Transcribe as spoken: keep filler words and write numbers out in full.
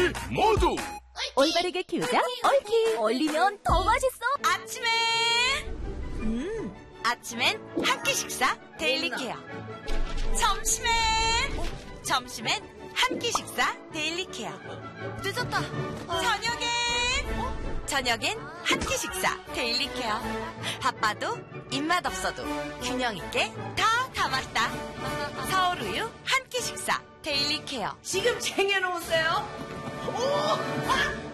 우리 모두 올바르게 키우자 얽히. 얼리면 더 맛있어. 아침엔 음 아침엔 한 끼 식사 데일리 케어. 점심엔 점심엔 한 끼 식사 데일리 케어. 늦었다. 저녁엔 저녁엔 한 끼 식사 데일리 케어. 바빠도 입맛 없어도 균형 있게 다 담았다. 서울 우유 한 끼 식사 데일리 케어. 지금 쟁여놓으세요. 오! 아!